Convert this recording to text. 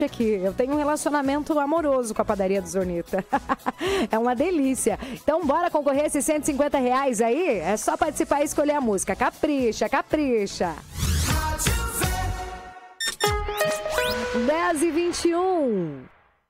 aqui. Eu tenho um relacionamento amoroso com a padaria do Zornita. É uma delícia. Então, bora concorrer a esses R$150 aí? É só participar e escolher a música. Capricha, capricha. 10h21.